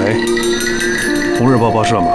谁？红日报报社吗？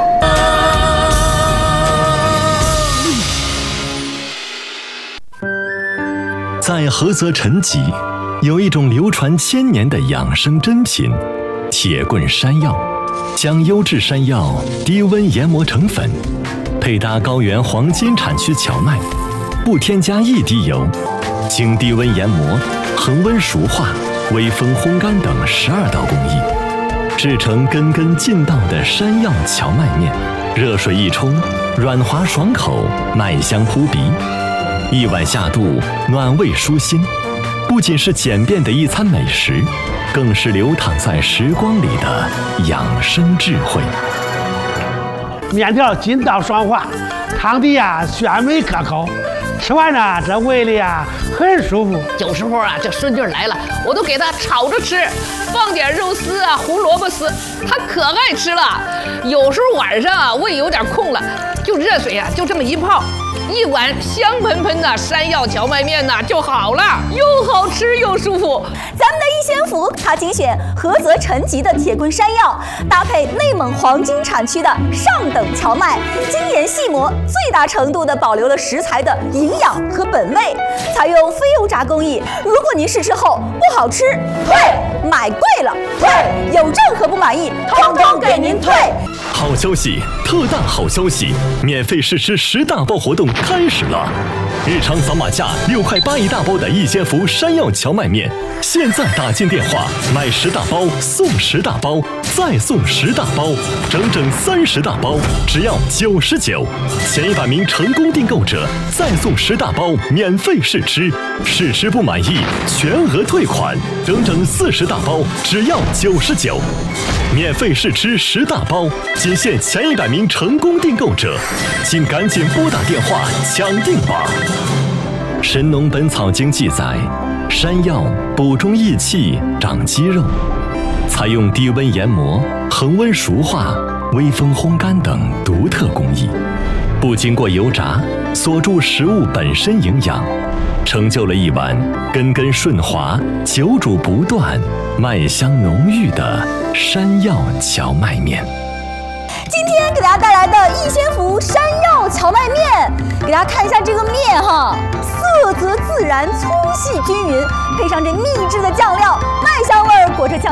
在菏泽陈集，有一种流传千年的养生珍品——铁棍山药，将优质山药低温研磨成粉，配搭高原黄金产区荞麦，不添加一滴油，经低温研磨、恒温熟化、微风烘干等12道工艺，制成根根劲道的山药荞麦面。热水一冲，软滑爽口，麦香扑鼻。一碗下肚，暖胃舒心，不仅是简便的一餐美食，更是流淌在时光里的养生智慧。 面条筋道爽滑，汤底鲜美可口，吃完呢这胃里很舒服。 有时候这顺劲来了，我都给他炒着吃，放点肉丝胡萝卜丝，他可爱吃了。有时候晚上胃有点空了，就热水就这么一泡，一碗香喷喷的山药荞麦面就好了，又好吃又舒服。 咱们的一仙福，它精选菏泽陈集的铁棍山药，搭配内蒙黄金产区的上等荞麦，精研细磨，最大程度的保留了食材的营养和本味，采用非油炸工艺。如果您试吃后不好吃，退；买贵了退；有任何不满意，通通给您退。 好消息，特大好消息！免费试吃10大包活动开始了！日常扫码价6块8一大包的一仙福山药荞麦面，现在打进电话买10大包送10大包，再送10大包，整30大包，只要99。前100名成功订购者再送10大包免费试吃，试吃不满意全额退款，整40大包，只要99。免费试吃10大包，仅限前100名成功订购者，请赶紧拨打电话抢订吧。《神农本草经》记载，山药补中益气、长肌肉，采用低温研磨、恒温熟化、微风烘干等独特工艺，不经过油炸，锁住食物本身营养，成就了一碗根根顺滑、久煮不断、麦香浓郁的山药荞麦面。 今天给大家带来的一仙福山药荞麦面，给大家看一下这个面色泽自然、粗细均匀，配上这秘制的酱料，麦香味裹着酱。